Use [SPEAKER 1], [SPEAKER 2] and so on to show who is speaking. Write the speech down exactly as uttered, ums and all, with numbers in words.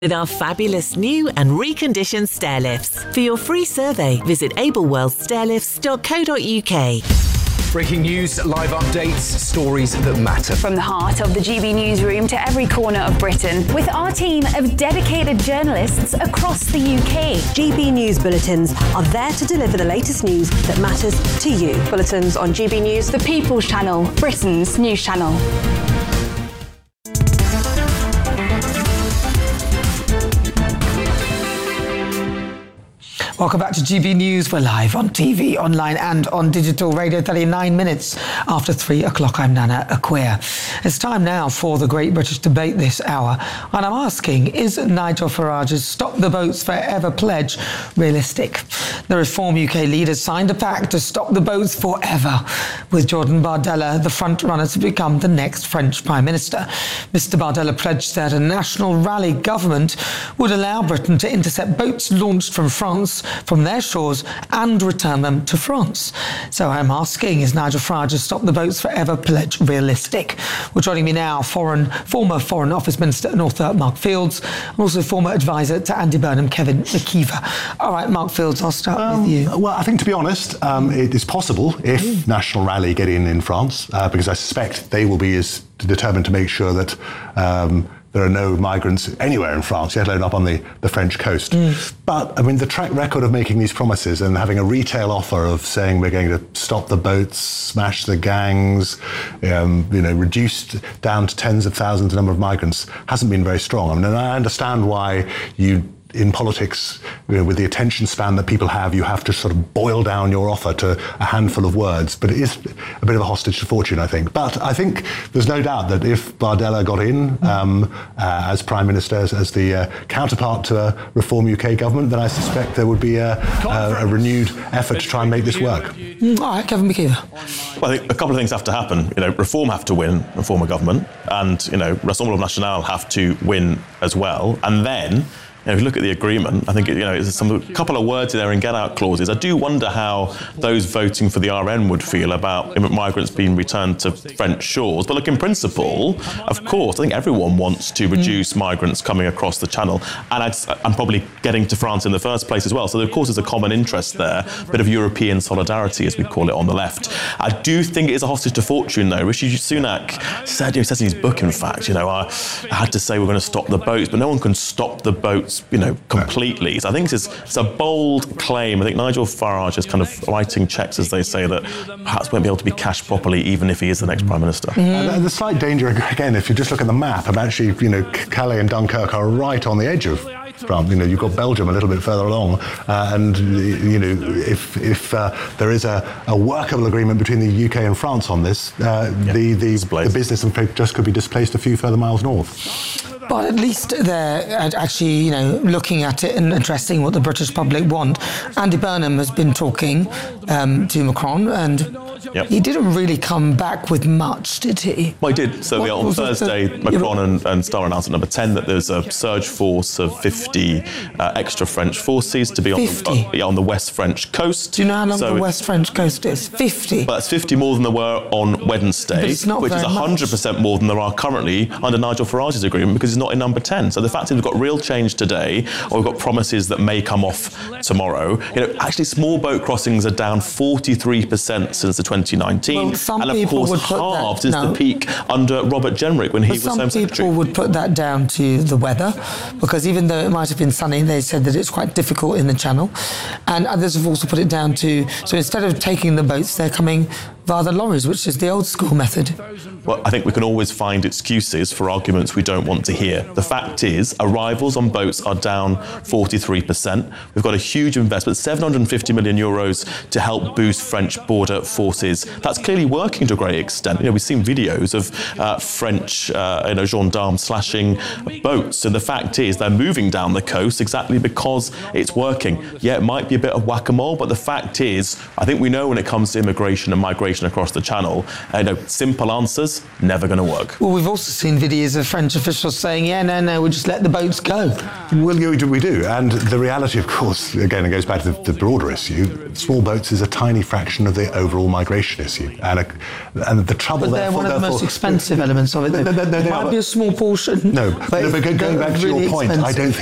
[SPEAKER 1] With our fabulous new and reconditioned stair lifts. For your free survey, visit ableworld stairlifts dot co dot uk.
[SPEAKER 2] Breaking news, live updates, stories that matter.
[SPEAKER 3] From the heart of the G B newsroom to every corner of Britain, with our team of dedicated journalists across the U K.
[SPEAKER 4] G B News Bulletins are there to deliver the latest news that matters to you. Bulletins on G B News,
[SPEAKER 3] The People's Channel, Britain's news channel.
[SPEAKER 5] Welcome back to G B News. We're live on T V, online and on digital radio, thirty-nine minutes after three o'clock. I'm Nana Acquia. It's time now for the Great British Debate this hour. And I'm asking, is Nigel Farage's Stop the Boats Forever pledge realistic? The Reform U K leaders signed a pact to stop the boats forever, with Jordan Bardella the front runner to become the next French Prime Minister. Mister Bardella pledged that a national rally government would allow Britain to intercept boats launched from France from their shores and return them to France. So I'm asking, is Nigel Farage's Stop the Boats Forever pledge realistic? Well, joining me now, foreign, former Foreign Office Minister at Northup, Mark Fields, and also former advisor to Andy Burnham, Kevin McKeever. All right, Mark Fields, I'll start um, with you.
[SPEAKER 6] Well, I think, to be honest, um, it is possible if mm. National Rally get in in France, uh, because I suspect they will be as determined to make sure that um, there are no migrants anywhere in France, let alone up on the, the French coast. Mm. But, I mean, the track record of making these promises and having a retail offer of saying we're going to stop the boats, smash the gangs, um, you know, reduce down to tens of thousands the number of migrants hasn't been very strong. I mean, and I understand why you... in politics, you know, with the attention span that people have, you have to sort of boil down your offer to a handful of words. But it is a bit of a hostage to fortune, I think. But I think there's no doubt that if Bardella got in um, uh, as Prime Minister, as, as the uh, counterpart to a Reform U K government, then I suspect there would be a, a, a renewed effort to try and make this work.
[SPEAKER 5] Mm, all right, Kevin McKeever.
[SPEAKER 7] Well, I think a couple of things have to happen. You know, Reform have to win, Reform a government, and, you know, Rassemblement National have to win as well. And then, you know, if you look at the agreement, I think, you know, there's some, a couple of words in there in get-out clauses. I do wonder how those voting for the R N would feel about migrants being returned to French shores. But look, in principle, of course, I think everyone wants to reduce mm. migrants coming across the Channel. And I'd, I'm probably getting to France in the first place as well. So, of course, there's a common interest there, a bit of European solidarity, as we call it on the left. I do think it is a hostage to fortune, though. Rishi Sunak said, you know, says in his book, in fact, you know, I, I had to say we're going to stop the boats, but no one can stop the boats, you know, completely. So I think it's, it's a bold claim. I think Nigel Farage is kind of writing cheques, as they say, that perhaps won't be able to be cashed properly, even if he is the next Prime Minister.
[SPEAKER 6] Mm. Uh, the slight danger, again, if you just look at the map, I'm actually, you know, Calais and Dunkirk are right on the edge of France. You know, you've got Belgium a little bit further along, uh, and you know, if if uh, there is a, a workable agreement between the U K and France on this, uh, yeah, the the, the business and trade just could be displaced a few further miles north.
[SPEAKER 5] But at least they're actually, you know, looking at it and addressing what the British public want. Andy Burnham has been talking um, to Macron, and yep. he didn't really come back with much, did he?
[SPEAKER 7] Well, he did. So what, on Thursday, the, Macron and, and Starr announced at number ten that there's a surge force of fifty uh, extra French forces to be on the, uh, on the West French coast.
[SPEAKER 5] Do you know how long
[SPEAKER 7] so
[SPEAKER 5] the West French coast is? fifty.
[SPEAKER 7] But it's fifty more than there were on Wednesday, which is one hundred percent more than there are currently under Nigel Farage's agreement, because it's not in number ten. So the fact is we've got real change today, or we've got promises that may come off tomorrow. You know, actually small boat crossings are down forty-three percent since the twenty nineteen,
[SPEAKER 5] well, some
[SPEAKER 7] and of
[SPEAKER 5] people
[SPEAKER 7] course
[SPEAKER 5] would put
[SPEAKER 7] halved
[SPEAKER 5] that,
[SPEAKER 7] since
[SPEAKER 5] no.
[SPEAKER 7] the peak under Robert Jenrick when he
[SPEAKER 5] but
[SPEAKER 7] was Home Secretary.
[SPEAKER 5] Some people would put that down to the weather, because even though it might have been sunny, they said that it's quite difficult in the Channel. And others have also put it down to, so instead of taking the boats, they're coming via the lorries, which is the old school method.
[SPEAKER 7] Well, I think we can always find excuses for arguments we don't want to hear. The fact is, arrivals on boats are down forty-three percent. We've got a huge investment, seven hundred fifty million euros to help boost French border forces. That's clearly working to a great extent. You know, we've seen videos of uh, French uh, you know, gendarmes slashing boats. And the fact is, they're moving down the coast exactly because it's working. Yeah, it might be a bit of whack-a-mole, but the fact is, I think we know when it comes to immigration and migration, migration across the Channel. Uh, you know, simple answers, never going to work.
[SPEAKER 5] Well, we've also seen videos of French officials saying, yeah, no, no, we'll just let the boats go.
[SPEAKER 6] Well, we do, we do. And the reality, of course, again, it goes back to the, the broader issue. Small boats is a tiny fraction of the overall migration issue. And, a, and the trouble
[SPEAKER 5] But they're
[SPEAKER 6] therefore,
[SPEAKER 5] one of the
[SPEAKER 6] therefore,
[SPEAKER 5] most expensive elements of it.
[SPEAKER 6] No, no, no,
[SPEAKER 5] it
[SPEAKER 6] no,
[SPEAKER 5] might
[SPEAKER 6] no,
[SPEAKER 5] be a small portion.
[SPEAKER 6] No,
[SPEAKER 5] but,
[SPEAKER 6] no, but going back to
[SPEAKER 5] really
[SPEAKER 6] your point,
[SPEAKER 5] expensive.
[SPEAKER 6] I don't think